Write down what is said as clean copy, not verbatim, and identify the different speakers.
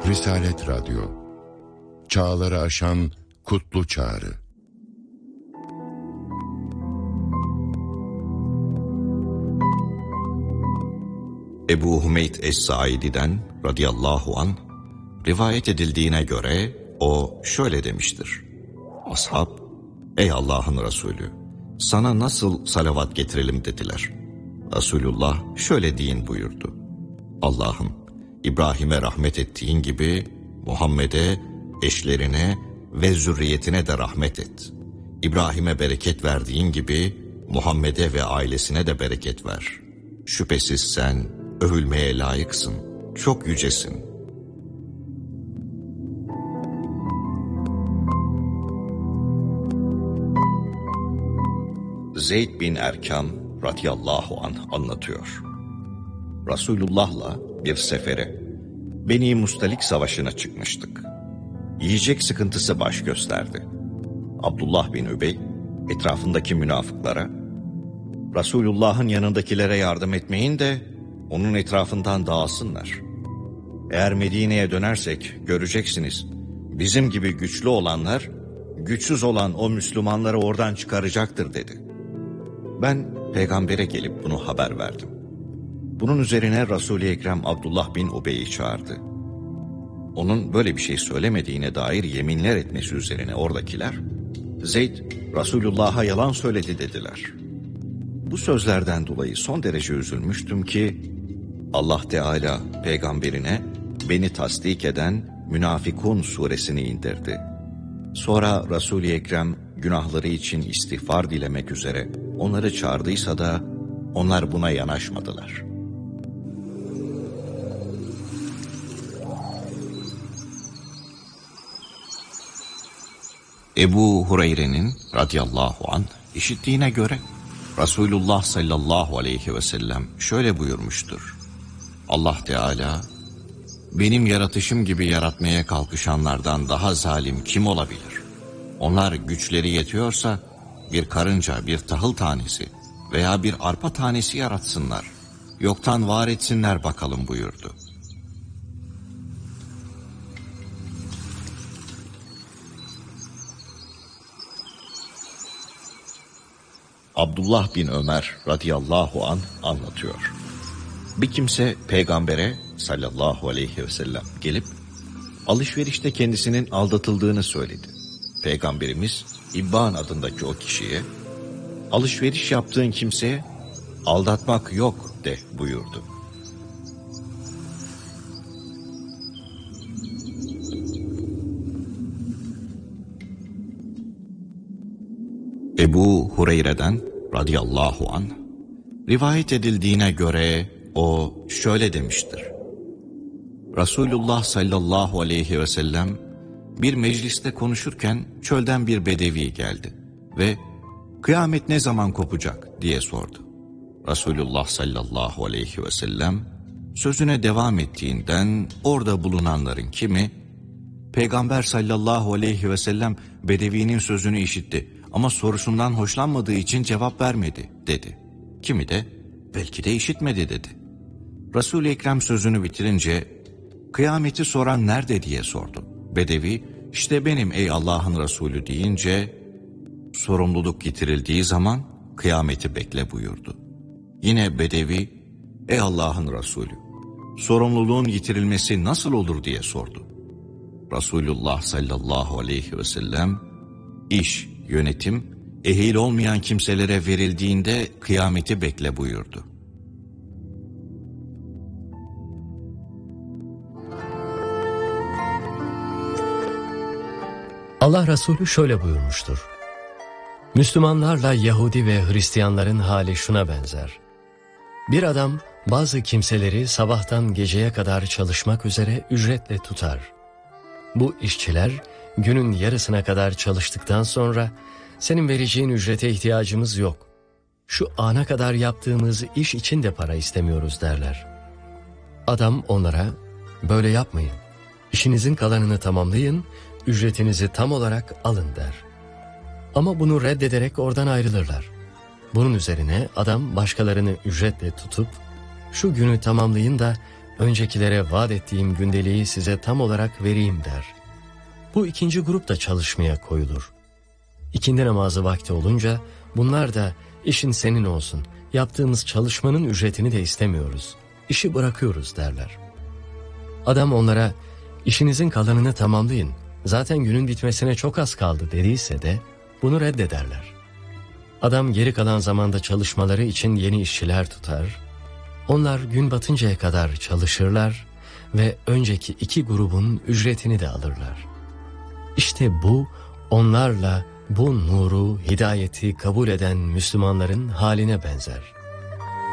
Speaker 1: Risalet Radyo, çağları aşan kutlu çağrı.
Speaker 2: Ebu Hümeyd Es-Saidi'den radıyallahu anh rivayet edildiğine göre o şöyle demiştir: Ashab, ey Allah'ın Resulü, sana nasıl salavat getirelim dediler. Resulullah şöyle deyin buyurdu: Allah'ım, İbrahim'e rahmet ettiğin gibi Muhammed'e, eşlerine ve zürriyetine de rahmet et. İbrahim'e bereket verdiğin gibi Muhammed'e ve ailesine de bereket ver. Şüphesiz sen övülmeye layıksın, çok yücesin. Zeyd bin Erkam radıyallahu anh anlatıyor. Resulullah'la bir sefere, Beni Mustalik Savaşı'na çıkmıştık. Yiyecek sıkıntısı baş gösterdi. Abdullah bin Übey etrafındaki münafıklara, Resulullah'ın yanındakilere yardım etmeyin de onun etrafından dağılsınlar. Eğer Medine'ye dönersek göreceksiniz, bizim gibi güçlü olanlar, güçsüz olan o Müslümanları oradan çıkaracaktır dedi. Ben peygambere gelip bunu haber verdim. Bunun üzerine Resul-i Ekrem Abdullah bin Ubey'i çağırdı. Onun böyle bir şey söylemediğine dair yeminler etmesi üzerine oradakiler, Zeyd Resulullah'a yalan söyledi dediler. Bu sözlerden dolayı son derece üzülmüştüm ki Allah Teala peygamberine beni tasdik eden Münafikun suresini indirdi. Sonra Resul-i Ekrem günahları için istiğfar dilemek üzere onları çağırdıysa da onlar buna yanaşmadılar. Ebu Hureyre'nin radıyallahu anh işittiğine göre Resulullah sallallahu aleyhi ve sellem şöyle buyurmuştur: Allah Teala, benim yaratışım gibi yaratmaya kalkışanlardan daha zalim kim olabilir? Onlar güçleri yetiyorsa bir karınca, bir tahıl tanesi veya bir arpa tanesi yaratsınlar. Yoktan var etsinler bakalım buyurdu. Abdullah bin Ömer radıyallahu anh anlatıyor. Bir kimse peygambere sallallahu aleyhi ve sellem gelip alışverişte kendisinin aldatıldığını söyledi. Peygamberimiz İbban adındaki o kişiye, alışveriş yaptığın kimseye aldatmak yok de buyurdu. Ebu Hureyre'den radıyallahu anh rivayet edildiğine göre o şöyle demiştir: Resulullah sallallahu aleyhi ve sellem bir mecliste konuşurken çölden bir bedevi geldi ve kıyamet ne zaman kopacak diye sordu. Resulullah sallallahu aleyhi ve sellem sözüne devam ettiğinden orada bulunanların kimi, Peygamber sallallahu aleyhi ve sellem bedevinin sözünü işitti ama sorusundan hoşlanmadığı için cevap vermedi dedi. Kimi de belki de işitmedi dedi. Resul-i Ekrem sözünü bitirince kıyameti soran nerede diye sordu. Bedevi işte benim ey Allah'ın Resulü deyince sorumluluk getirildiği zaman kıyameti bekle buyurdu. Yine Bedevi ey Allah'ın Resulü sorumluluğun yitirilmesi nasıl olur diye sordu. Resulullah sallallahu aleyhi ve sellem iş, yönetim ehil olmayan kimselere verildiğinde kıyameti bekle buyurdu.
Speaker 3: Allah Resulü şöyle buyurmuştur: Müslümanlarla Yahudi ve Hristiyanların hali şuna benzer. Bir adam bazı kimseleri sabahtan geceye kadar çalışmak üzere ücretle tutar. Bu işçiler günün yarısına kadar çalıştıktan sonra senin vereceğin ücrete ihtiyacımız yok. Şu ana kadar yaptığımız iş için de para istemiyoruz derler. Adam onlara böyle yapmayın. İşinizin kalanını tamamlayın, ücretinizi tam olarak alın der. Ama bunu reddederek oradan ayrılırlar. Bunun üzerine adam başkalarını ücretle tutup şu günü tamamlayın da öncekilere vaat ettiğim gündeliği size tam olarak vereyim der. Bu ikinci grup da çalışmaya koyulur. İkindi namazı vakti olunca bunlar da işin senin olsun, yaptığımız çalışmanın ücretini de istemiyoruz, işi bırakıyoruz derler. Adam onlara işinizin kalanını tamamlayın, zaten günün bitmesine çok az kaldı dediyse de bunu reddederler. Adam geri kalan zamanda çalışmaları için yeni işçiler tutar, onlar gün batıncaya kadar çalışırlar ve önceki iki grubun ücretini de alırlar. İşte bu onlarla bu nuru, hidayeti kabul eden Müslümanların haline benzer.